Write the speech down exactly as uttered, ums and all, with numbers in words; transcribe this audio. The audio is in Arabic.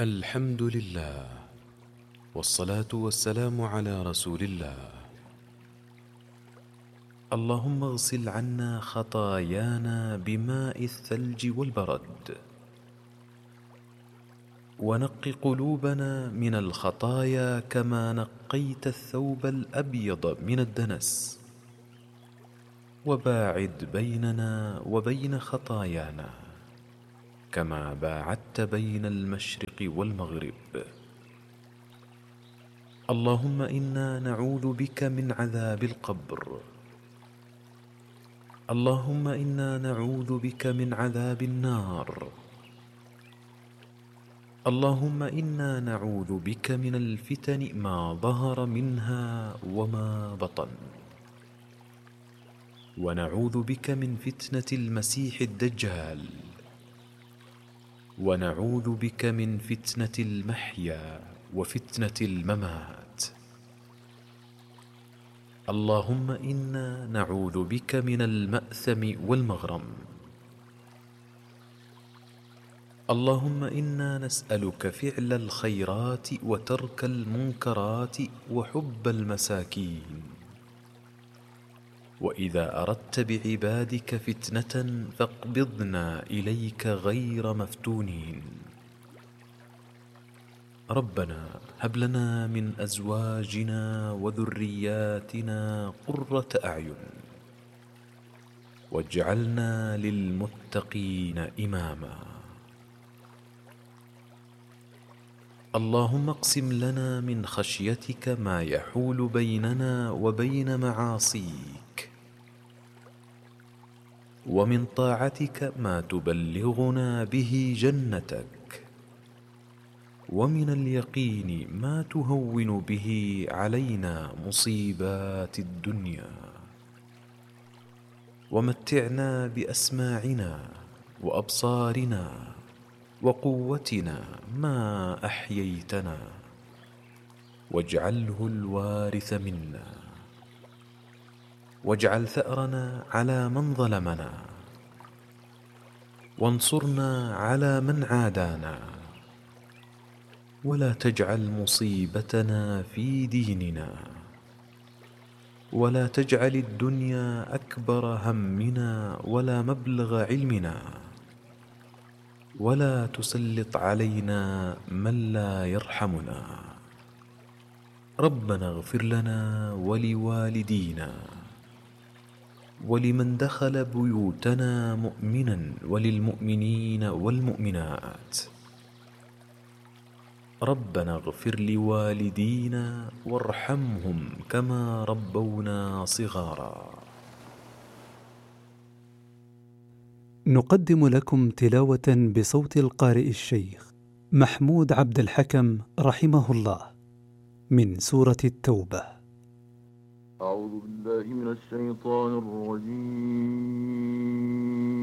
الحمد لله، والصلاة والسلام على رسول الله. اللهم اغسل عنا خطايانا بماء الثلج والبرد، ونق قلوبنا من الخطايا كما نقيت الثوب الأبيض من الدنس، وباعد بيننا وبين خطايانا كما باعدت بين المشرق والمغرب. اللهم إنا نعوذ بك من عذاب القبر. اللهم إنا نعوذ بك من عذاب النار. اللهم إنا نعوذ بك من الفتن ما ظهر منها وما بطن، ونعوذ بك من فتنة المسيح الدجال، ونعوذ بك من فتنة المحيا وفتنة الممات. اللهم إنا نعوذ بك من المأثم والمغرم. اللهم إنا نسألك فعل الخيرات وترك المنكرات وحب المساكين. وإذا أردت بعبادك فتنة فاقبضنا إليك غير مفتونين. ربنا هب لنا من أزواجنا وذرياتنا قرة أعين، واجعلنا للمتقين إماما. اللهم اقسم لنا من خشيتك ما يحول بيننا وبين معاصيك، ومن طاعتك ما تبلغنا به جنتك، ومن اليقين ما تهون به علينا مصيبات الدنيا. ومتعنا بأسماعنا وأبصارنا وقوتنا ما أحييتنا، واجعله الوارث منا، واجعل ثأرنا على من ظلمنا، وانصرنا على من عادانا، ولا تجعل مصيبتنا في ديننا، ولا تجعل الدنيا أكبر همنا ولا مبلغ علمنا، ولا تسلط علينا من لا يرحمنا. ربنا اغفر لنا ولوالدينا ولمن دخل بيوتنا مؤمنا وللمؤمنين والمؤمنات. ربنا اغفر لوالدينا وارحمهم كما ربونا صغارا. نقدم لكم تلاوة بصوت القارئ الشيخ محمود عبد الحكم رحمه الله من سورة التوبة. أعوذ بالله من الشيطان الرجيم.